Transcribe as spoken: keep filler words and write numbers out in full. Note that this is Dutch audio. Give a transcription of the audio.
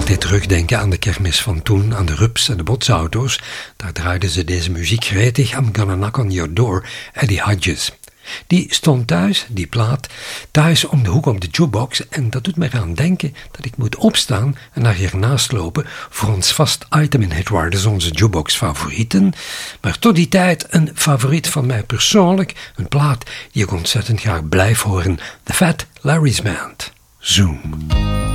altijd terugdenken aan de kermis van toen, aan de Rups en de botsauto's. Daar draaiden ze deze muziek gretig. I'm Gonna Knock on Your Door, Eddie Hodges. Die stond thuis, die plaat, thuis om de hoek op de jukebox en dat doet mij aan denken dat ik moet opstaan en naar hiernaast lopen voor ons vast item in Hitwaarde, dus onze jukebox favorieten. Maar tot die tijd een favoriet van mij persoonlijk, een plaat die ik ontzettend graag blijf horen, The Fat Larry's Band. Zoom.